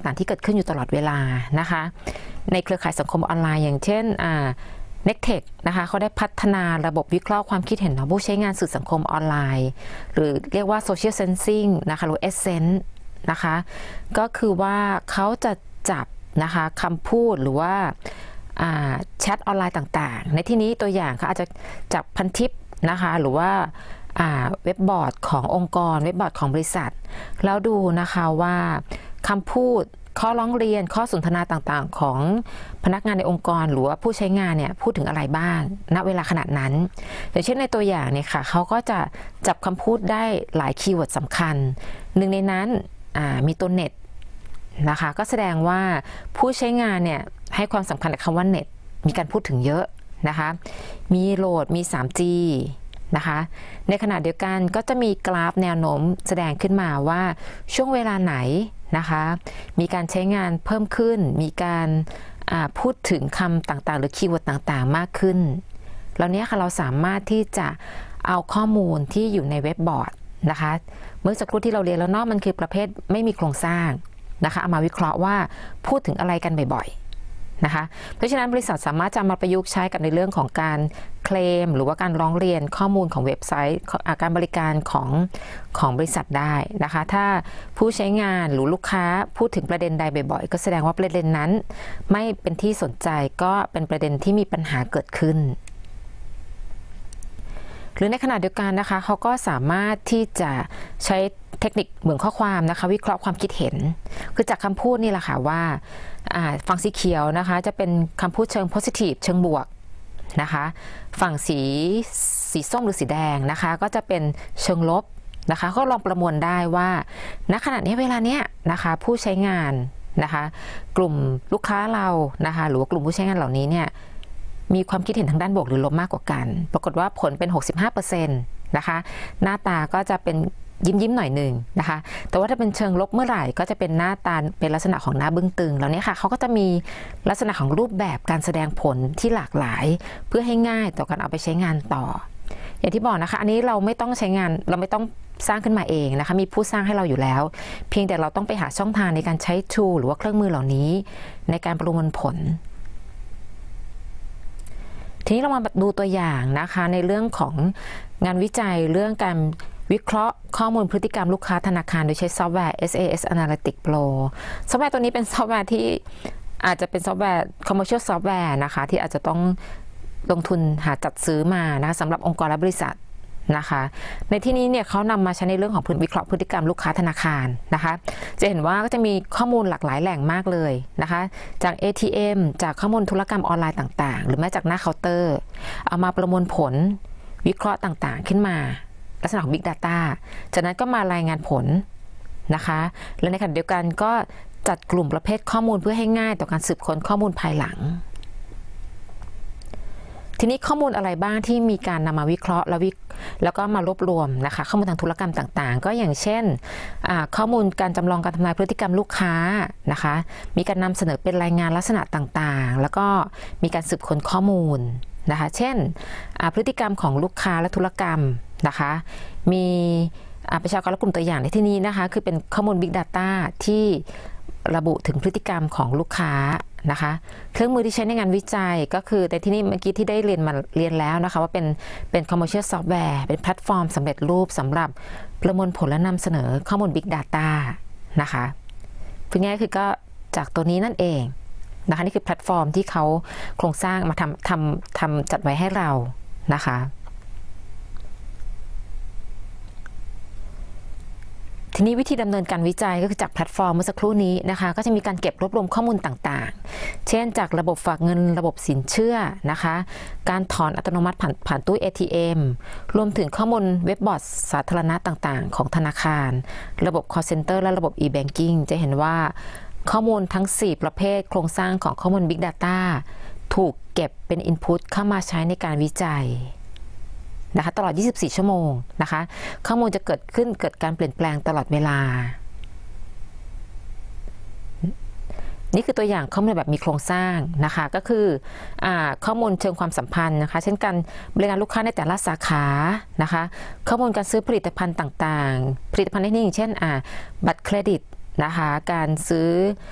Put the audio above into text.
ต่างๆที่เกิดขึ้นอยู่ตลอดเวลานะคะในเครือข่ายสังคมออนไลน์อย่างเช่นNectech นะคะเขาได้พัฒนาระบบวิเคราะห์ความคิดเห็นของผู้ใช้งานสื่อสังคมออนไลน์หรือเรียกว่า Social Sensing นะคะหรือ Essence นะคะก็คือว่าเขาจะจับนะคะคำพูดหรือว่าแชทออนไลน์ต่างๆในที่นี้ตัวอย่างเขาอาจจะจับพันทิปนะคะหรือว่าเว็บบอร์ดขององค์กรเว็บบอร์ดของบริษัทแล้วดูนะคะว่าคำพูดข้อร้องเรียนข้อสนทนาต่างๆของพนักงานในองค์กรหรือว่าผู้ใช้งานเนี่ยพูดถึงอะไรบ้างณเวลาขณะนั้นอย่างเช่นในตัวอย่างเนี่ยค่ะเขาก็จะจับคำพูดได้หลายคีย์เวิร์ดสำคัญหนึ่งในนั้นมีตัวเน็ตนะคะก็แสดงว่าผู้ใช้งานเนี่ยให้ความสำคัญกับคำว่าเน็ตมีการพูดถึงเยอะนะคะมีโหลดมี 3G นะคะในขณะเดียวกันก็จะมีกราฟแนวโน้มแสดงขึ้นมาว่าช่วงเวลาไหนนะคะมีการใช้งานเพิ่มขึ้นมีการพูดถึงคำต่างๆหรือคีย์เวิร์ดต่างๆมากขึ้นแล้วเนี้ยค่ะเราสามารถที่จะเอาข้อมูลที่อยู่ในเว็บบอร์ดนะคะเมื่อสักครู่ที่เราเรียนแล้วเนาะมันคือประเภทไม่มีโครงสร้างนะคะเอามาวิเคราะห์ว่าพูดถึงอะไรกันบ่อยๆนะคะเพราะฉะนั้นบริษัทสามารถจะมาประยุกต์ใช้กับในเรื่องของการเคลมหรือว่าการร้องเรียนข้อมูลของเว็บไซต์การบริการของบริษัทได้นะคะถ้าผู้ใช้งานหรือลูกค้าพูดถึงประเด็นใดบ่อยๆก็แสดงว่าประเด็นนั้นไม่เป็นที่สนใจก็เป็นประเด็นที่มีปัญหาเกิดขึ้นหรือในขณะเดียวกันนะคะเขาก็สามารถที่จะใช้เทคนิคเหมือนข้อความนะคะวิเคราะห์ความคิดเห็นคือจากคำพูดนี่แหละค่ะว่าฝั่งสีเขียวนะคะจะเป็นคำพูดเชิง positive เชิงบวกนะคะฝั่งสีส้มหรือสีแดงนะคะก็จะเป็นเชิงลบนะคะก็ลองประมวลได้ว่าณขณะนี้เวลาเนี้ยนะคะผู้ใช้งานนะคะกลุ่มลูกค้าเรานะคะหรือว่ากลุ่มผู้ใช้งานเหล่านี้เนี่ยมีความคิดเห็นทางด้านบวกหรือลบมากกว่ากันปรากฏว่าผลเป็น 65% นะคะหน้าตาก็จะเป็นยิ้มหน่อยหนึ่งนะคะแต่ว่าถ้าเป็นเชิงลบเมื่อไหร่ก็จะเป็นหน้าตาเป็นลักษณะของหน้าบึ้งตึงแล้วเนี่ยค่ะเขาก็จะมีลักษณะของรูปแบบการแสดงผลที่หลากหลายเพื่อให้ง่ายต่อการเอาไปใช้งานต่ออย่างที่บอกนะคะอันนี้เราไม่ต้องใช้งานเราไม่ต้องสร้างขึ้นมาเองนะคะมีผู้สร้างให้เราอยู่แล้วเพียงแต่เราต้องไปหาช่องทางในการใช้ tool หรือว่าเครื่องมือเหล่านี้ในการประมวลผลทีนี้เรามาดูตัวอย่างนะคะในเรื่องของงานวิจัยเรื่องการวิเคราะห์ข้อมูลพฤติกรรมลูกค้าธนาคารโดยใช้ซอฟต์แวร์ SAS Analytics Pro ซอฟต์แวร์ตัวนี้เป็นซอฟต์แวร์ที่อาจจะเป็นซอฟต์แวร์ commercial software นะคะที่อาจจะต้องลงทุนหาจัดซื้อมานะคะสำหรับองค์กรและบริษัทนะคะในที่นี้เนี่ยเขานำมาใช้ในเรื่องของวิเคราะห์พฤติกรรมลูกค้าธนาคารนะคะจะเห็นว่าก็จะมีข้อมูลหลากหลายแหล่งมากเลยนะคะจาก ATM จากข้อมูลธุรกรรมออนไลน์ต่างๆหรือแม้จากหน้าเคาน์เตอร์เอามาประมวลผลวิเคราะห์ต่างๆขึ้นมาลักษณะของ Big Data จากนั้นก็มารายงานผลนะคะและในขณะเดียวกันก็จัดกลุ่มประเภทข้อมูลเพื่อให้ง่ายต่อการสืบค้นข้อมูลภายหลังทีนี้ข้อมูลอะไรบ้างที่มีการนำมาวิเคราะห์แล้วก็มารวบรวมนะคะข้อมูลทางธุรกรรมต่างๆก็อย่างเช่นข้อมูลการจำลองการทำนายพฤติกรรมลูกค้านะคะมีการนำเสนอเป็นรายงานลักษณะต่างๆแล้วก็มีการสืบค้นข้อมูลนะคะเช่นพฤติกรรมของลูกค้าและธุรกรรมนะคะมีประชากรและกลุ่มตัวอย่างในที่นี้นะคะคือเป็นข้อมูล Big Data ที่ระบุถึงพฤติกรรมของลูกค้านะคะเครื่องมือที่ใช้ในงานวิจัยก็คือแต่ที่นี่เมื่อกี้ที่ได้เรียนแล้วนะคะว่าเป็น commercial software เป็นแพลตฟอร์มสำเร็จรูปสำหรับประมวลผลและนำเสนอข้อมูล Big Data นะคะพูดง่ายคือก็จากตัวนี้นั่นเองนะคะนี่คือแพลตฟอร์มที่เขาโครงสร้างมาทำจัดไว้ให้เรานะคะทีนี้วิธีดำเนินการวิจัยก็คือจากแพลตฟอร์มเมื่อสักครู่นี้นะคะก็จะมีการเก็บรวบรวมข้อมูลต่างๆเช่นจากระบบฝากเงินระบบสินเชื่อนะคะการถอนอัตโนมัติผ่านตู้ ATM รวมถึงข้อมูลเว็บบอร์ดสาธารณะต่างๆของธนาคารระบบ call center และระบบ e-banking จะเห็นว่าข้อมูลทั้ง4ประเภทโครงสร้างของข้อมูล Big Data ถูกเก็บเป็น Input เข้ามาใช้ในการวิจัยนะคะตลอด 24 ชั่วโมงนะคะข้อมูลจะเกิดการเปลี่ยนแปลงตลอดเวลานี่คือตัวอย่างข้อมูลแบบมีโครงสร้างนะคะก็คือข้อมูลเชิงความสัมพันธ์นะคะเช่นการบริการลูกค้าในแต่ละสาขานะคะข้อมูลการซื้อผลิตภัณฑ์ต่างๆผลิตภัณฑ์ที่นี่อย่างเช่นบัตรเครดิตนะคะการซื้อ